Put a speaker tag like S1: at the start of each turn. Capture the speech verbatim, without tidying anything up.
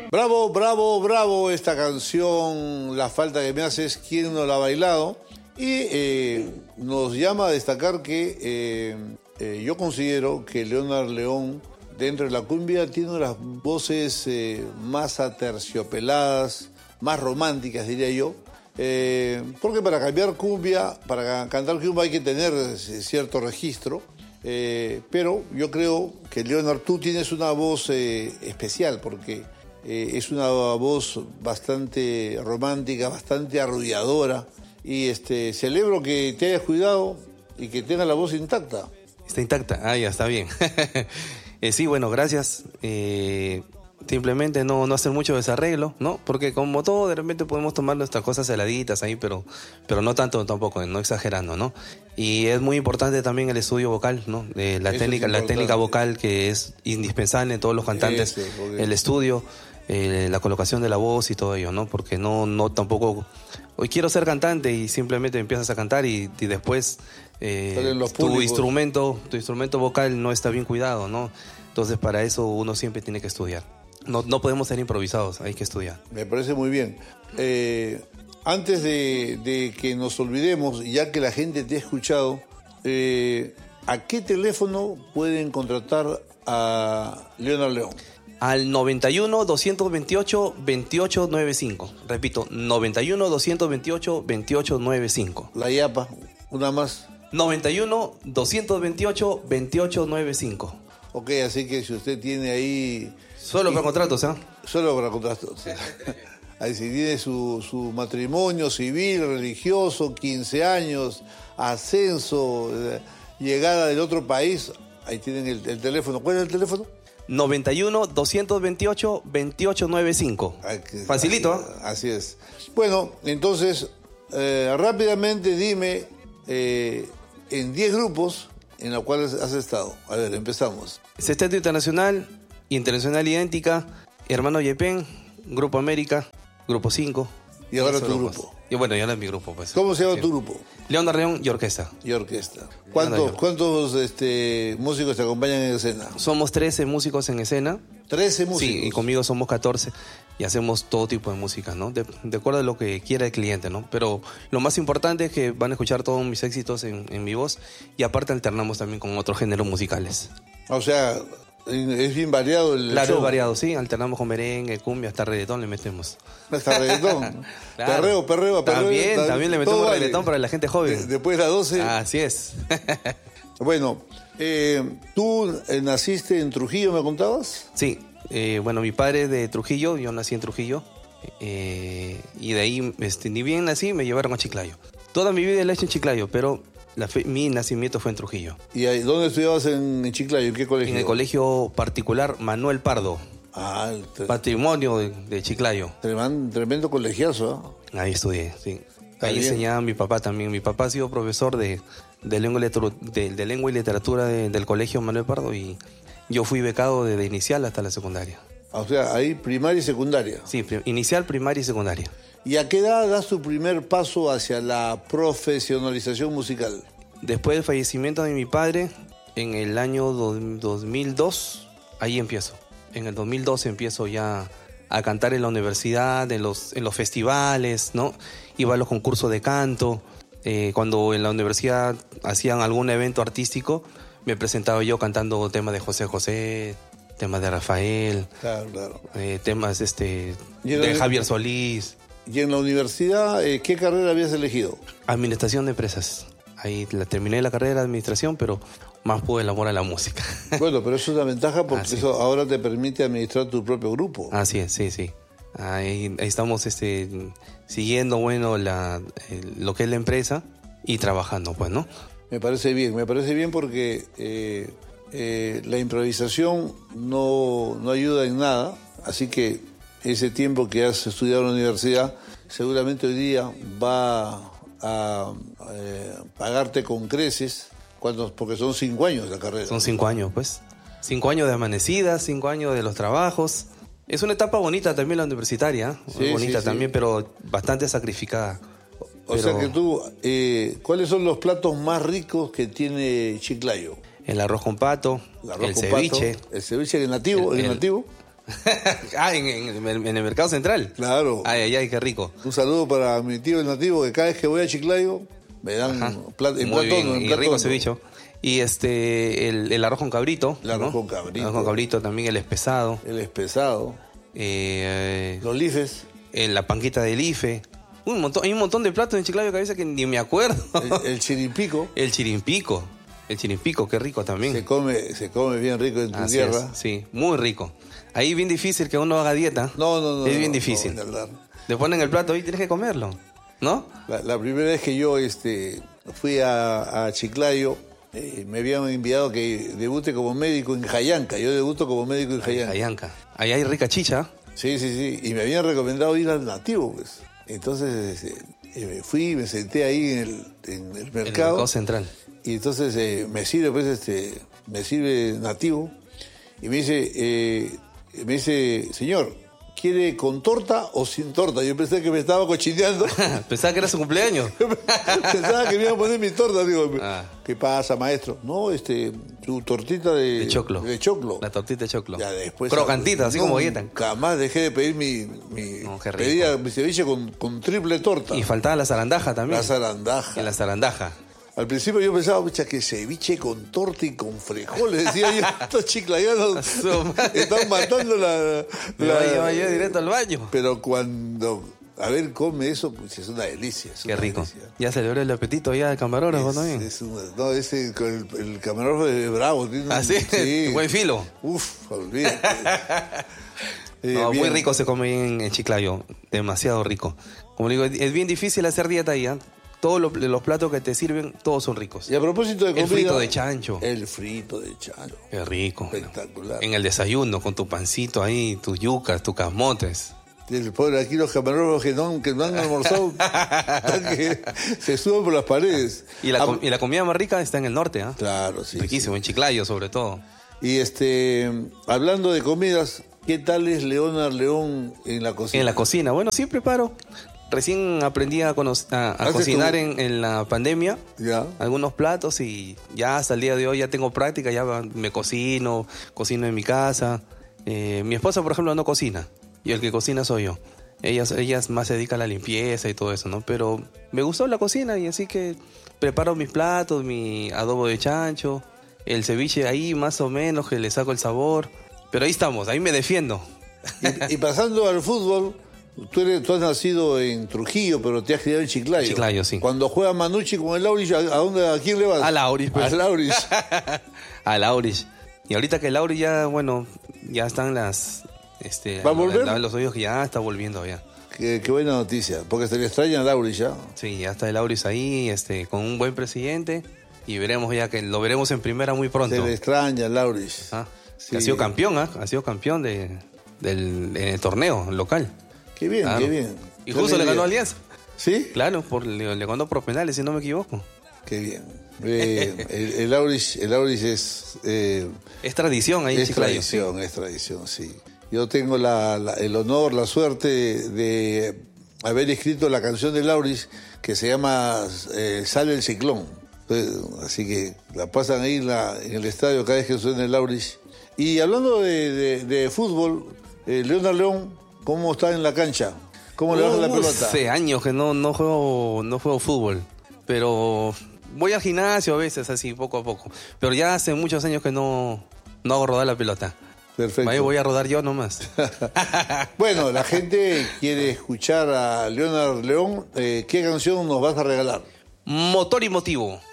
S1: Bravo, bravo, bravo esta canción, La falta que me haces, ¿quién no la ha bailado? Y eh, nos llama a destacar que eh, eh, yo considero que Leonard León, dentro de la cumbia, tiene las voces eh, más aterciopeladas, más románticas, diría yo. Eh, porque para cambiar cumbia, para cantar cumbia hay que tener cierto registro. Eh, pero yo creo que, Leonard, tú tienes una voz eh, especial, porque eh, es una voz bastante romántica, bastante arrulladora. Y este, celebro que te hayas cuidado y que tengas la voz intacta.
S2: Está intacta, ah, ya está bien. eh, sí, bueno, gracias. Eh, simplemente no, no hacer mucho desarreglo, ¿no? Porque como todo, de repente podemos tomar nuestras cosas heladitas ahí, pero, pero no tanto tampoco, no exagerando, ¿no? Y es muy importante también el estudio vocal, ¿no? Eh, la, técnica, la técnica vocal, que es indispensable en todos los cantantes,
S1: Ese, porque...
S2: el estudio, eh, la colocación de la voz y todo ello, ¿no? Porque no, no tampoco... Hoy quiero ser cantante y simplemente empiezas a cantar y, y después eh, tu instrumento, tu instrumento vocal no está bien cuidado, ¿no? Entonces para eso uno siempre tiene que estudiar. No, no podemos ser improvisados, hay que estudiar.
S1: Me parece muy bien. Eh, antes de, de que nos olvidemos, ya que la gente te ha escuchado, eh, ¿a qué teléfono pueden contratar a Leonard León?
S2: Al noventa y uno, doscientos veintiocho, veintiocho noventa y cinco. Repito, noventa y uno, doscientos veintiocho, veintiocho noventa y cinco.
S1: La Yapa, una más.
S2: noventa y uno, doscientos veintiocho, veintiocho noventa y cinco.
S1: Ok, así que si usted tiene ahí...
S2: Solo para contratos, ¿ah? ¿eh?
S1: Solo para contratos. Ahí si tiene su, su matrimonio civil, religioso, quince años, ascenso, llegada del otro país, ahí tienen el, el teléfono. ¿Cuál es el teléfono?
S2: noventa y uno, doscientos veintiocho, veintiocho noventa y cinco. Facilito, ¿eh?
S1: Así es. Bueno, entonces, eh, rápidamente dime eh, en diez grupos en los cuales has estado. A ver, empezamos.
S2: Sexteto Internacional, Internacional Idéntica, Hermano Yepen, Grupo América, Grupo cinco.
S1: Y ahora tu grupos. grupo.
S2: Y bueno, ya no es mi grupo, pues.
S1: ¿Cómo se llama
S2: sí.
S1: tu grupo?
S2: Leonard León y Orquesta.
S1: Y Orquesta. ¿Cuántos, ¿cuántos este, músicos te acompañan en escena?
S2: Somos trece músicos en escena.
S1: ¿trece músicos?
S2: Sí, y conmigo somos catorce. Y hacemos todo tipo de música, ¿no? De, de acuerdo a lo que quiera el cliente, ¿no? Pero lo más importante es que van a escuchar todos mis éxitos en, en mi voz. Y aparte alternamos también con otros géneros musicales.
S1: O sea... Es bien variado el
S2: Claro,
S1: show.
S2: es variado, sí. Alternamos con merengue, cumbia, hasta reggaetón le metemos.
S1: Hasta reggaetón.
S2: Claro.
S1: Perreo, perreo, perreo.
S2: También,
S1: también,
S2: también le metemos
S1: vale.
S2: reggaetón para la gente joven.
S1: De, después de las doce.
S2: Así es.
S1: Bueno, eh, ¿tú eh, naciste en Trujillo, me contabas?
S2: Sí. Eh, bueno, mi padre es de Trujillo, yo nací en Trujillo. Eh, y de ahí, este, ni bien nací, me llevaron a Chiclayo. Toda mi vida la he hecho en Chiclayo, pero... La fe, mi nacimiento fue en Trujillo.
S1: ¿Y ahí, dónde estudiabas en, en Chiclayo? ¿En qué colegio?
S2: En el colegio particular Manuel Pardo.
S1: Ah, el
S2: patrimonio de, de Chiclayo.
S1: Tremendo, tremendo colegiazo, ¿eh?
S2: Ahí estudié, sí.
S1: Está
S2: ahí
S1: bien.
S2: enseñaba mi papá también. Mi papá ha sido profesor de, de, lengua, y de, de lengua y literatura de, del colegio Manuel Pardo y yo fui becado desde inicial hasta la secundaria.
S1: O sea, ahí primaria y secundaria.
S2: Sí, inicial, primaria y secundaria.
S1: ¿Y a qué edad das tu primer paso hacia la profesionalización musical?
S2: Después del fallecimiento de mi padre, en el año dos mil dos, ahí empiezo. En el dos mil doce empiezo ya a cantar en la universidad, en los, en los festivales, ¿no? Iba a los concursos de canto. Eh, cuando en la universidad hacían algún evento artístico, me presentaba yo cantando temas de José José, temas de Rafael,
S1: claro, claro.
S2: Eh, temas este,
S1: de
S2: la... Javier Solís.
S1: ¿Y en la universidad eh, qué carrera habías elegido?
S2: Administración de empresas. Ahí la, terminé la carrera de administración, pero más pude el amor a la música.
S1: Bueno, pero eso es una ventaja porque
S2: Así.
S1: eso ahora te permite administrar tu propio grupo.
S2: Así es, sí, sí. Ahí, ahí estamos este, siguiendo, bueno, la, eh, lo que es la empresa y trabajando, pues, ¿no?
S1: Me parece bien, me parece bien porque eh, eh, la improvisación no, no ayuda en nada, así que ese tiempo que has estudiado en la universidad seguramente hoy día va a eh, pagarte con creces, cuando, porque son cinco años la carrera.
S2: Son cinco años, pues. Cinco años de amanecidas, cinco años de los trabajos. Es una etapa bonita también la universitaria,
S1: sí,
S2: muy bonita
S1: sí,
S2: también,
S1: sí.
S2: pero bastante sacrificada.
S1: O
S2: pero...
S1: sea que tú, eh, ¿cuáles son los platos más ricos que tiene Chiclayo?
S2: El arroz con pato,
S1: el, arroz
S2: el
S1: con
S2: ceviche.
S1: Pato, el ceviche, el nativo, el, el, el nativo.
S2: ah, en, en, en el Mercado Central.
S1: Claro.
S2: Ay, ay, ay, qué rico.
S1: Un saludo para mi tío el nativo, que cada vez que voy a Chiclayo me dan plat, en
S2: Muy
S1: platón.
S2: bien,
S1: En
S2: y
S1: platón.
S2: rico ceviche. Y este, el, el arroz con cabrito.
S1: El arroz
S2: ¿no?
S1: con cabrito.
S2: El arroz con cabrito, también el espesado.
S1: El espesado.
S2: Eh,
S1: Los lifes.
S2: eh, la panquita del ife. Un montón, hay un montón de platos en Chiclayo que a veces que ni me acuerdo.
S1: El, el chirimpico.
S2: El chirimpico. El chirimpico, qué rico también.
S1: Se come, se come bien rico en tu
S2: Así
S1: tierra.
S2: es, sí, muy rico. Ahí es bien difícil que uno haga dieta.
S1: No, no, no.
S2: Es
S1: no,
S2: bien
S1: no,
S2: difícil.
S1: No, no,
S2: Le ponen el plato y tienes que comerlo, ¿no?
S1: la, la primera vez que yo este, fui a, a Chiclayo, eh, me habían enviado que debute como médico en Jayanca. Yo debuto como médico en Jayanca.
S2: Jayanca. Ahí hay rica chicha.
S1: Sí, sí, sí. Y me habían recomendado ir al nativo, pues. Entonces este, eh, me fui, me senté ahí en el, en el
S2: En el
S1: mercado.
S2: mercado central.
S1: Y entonces eh, me sirve, pues, este, me sirve nativo. Y me dice, eh, me dice, señor, ¿quiere con torta o sin torta? Yo pensé que me estaba cochineando.
S2: Pensaba que era su cumpleaños.
S1: Pensaba que me iba a poner mi torta. Digo,
S2: Ah.
S1: ¿qué pasa, maestro? No, este, su tortita de,
S2: De choclo.
S1: De choclo.
S2: La tortita de choclo.
S1: Ya después.
S2: Crocantita, así como
S1: nunca
S2: dieta.
S1: Jamás dejé de pedir mi. mi
S2: No, qué rico.
S1: pedía mi ceviche con, con triple torta.
S2: Y faltaba la zarandaja también.
S1: La zarandaja.
S2: Y la zarandaja.
S1: Al principio yo pensaba, pucha, que ceviche con torta y con frijoles. Decía yo, estos chiclayanos
S2: Su madre.
S1: están matando la.
S2: Me
S1: la-
S2: voy a llevar yo directo al baño.
S1: Pero cuando. A ver, come eso, pues es una delicia. Es
S2: Qué
S1: una
S2: rico.
S1: delicia.
S2: Ya se le abrió el apetito ya del camarógrafo
S1: Es,
S2: también.
S1: es una- no, ese, con el, el camarógrafo es bravo. Tiene un-
S2: ¿Ah, sí? Buen filo.
S1: Uf, olvídate. Eh,
S2: No, muy
S1: bien.
S2: rico se come en, en Chiclayo. Demasiado rico. Como digo, es es bien difícil hacer dieta ahí, ¿eh? Todos los, los platos que te sirven, todos son ricos.
S1: Y a propósito de comida.
S2: El frito de chancho.
S1: El frito de chancho.
S2: Qué rico.
S1: Espectacular.
S2: En el desayuno, con tu pancito ahí, tus yucas, tus camotes.
S1: El pobre, aquí los camarógrafos que no, que no han almorzado están que se suben por las paredes.
S2: Y la,
S1: Ah,
S2: com- y la comida más rica está en el norte, ¿ah?
S1: Claro, sí.
S2: Riquísimo, en Chiclayo sobre todo.
S1: Sí. Y este, hablando de comidas, ¿qué tal es Leonard León en la cocina?
S2: En la cocina, bueno, sí preparo. Recién aprendí a, cono- a- a
S1: ¿Haces
S2: cocinar
S1: tu-
S2: en, en la pandemia.
S1: Ya.
S2: Algunos platos y ya hasta el día de hoy ya tengo práctica, ya me cocino, cocino en mi casa. Eh, mi esposa, por ejemplo, no cocina y el que cocina soy yo. Ella, ella más se dedica a la limpieza y todo eso, ¿no? Pero me gustó la cocina y así que preparo mis platos, mi adobo de chancho, el ceviche ahí más o menos que le saco el sabor. Pero ahí estamos, ahí me defiendo.
S1: Y, y pasando al fútbol, tú, eres, tú has nacido en Trujillo, pero te has criado en Chiclayo.
S2: Chiclayo, sí.
S1: Cuando juega Manucci con el Laurich, ¿a, a dónde, a quién le vas?
S2: A Laurich, pues.
S1: A Laurich.
S2: A Laurich. Y ahorita que Laurich ya, bueno, ya están las... Este,
S1: ¿Va a volver?
S2: la- Los oídos que ya está volviendo ya.
S1: qué, qué buena noticia, porque se le extraña a Laurich ya.
S2: Sí, ya está el Laurich ahí, este, con un buen presidente y veremos ya que lo veremos en primera muy pronto.
S1: Se le extraña a Laurich.
S2: Ah,
S1: Sí.
S2: que ha sido campeón, ¿ah? Ha sido campeón de, del, en el torneo local.
S1: Qué bien,
S2: Claro.
S1: qué bien.
S2: Y
S1: Qué
S2: justo le
S1: alegría.
S2: ganó a Alianza.
S1: ¿Sí?
S2: Claro, por, le, le ganó por penales, si no me equivoco.
S1: Qué bien. Eh, el, el Laurich, el Laurich es, eh,
S2: Es tradición ahí en
S1: es
S2: Chiclayo.
S1: tradición, es tradición, sí. Yo tengo la, la- el honor, la suerte de haber escrito la canción de Laurich que se llama eh, Sale el Ciclón. Entonces, así que la pasan ahí en, la- en el estadio cada vez que suena el Laurich. Y hablando de, de- de fútbol, eh, Leonard León, ¿cómo está en la cancha? ¿Cómo le baja la
S2: Uh,
S1: pelota?
S2: Hace años que no, no, juego, no juego fútbol, pero voy al gimnasio a veces, así, poco a poco. Pero ya hace muchos años que no, no hago rodar la pelota.
S1: Perfecto.
S2: Ahí voy a rodar yo nomás.
S1: Bueno, la gente quiere escuchar a Leonard León. Eh, ¿Qué canción nos vas a regalar?
S2: Motor y motivo.